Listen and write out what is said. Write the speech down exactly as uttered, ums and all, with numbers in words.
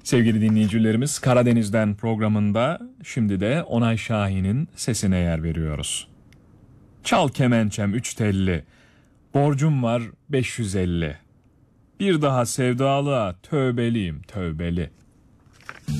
Sevgili dinleyicilerimiz, Karadeniz'den programında şimdi de Onay Şahin'in sesine yer veriyoruz. Çal kemençem üç telli, borcum var beş yüz elli. Bir daha sevdalığa tövbeliyim tövbeli.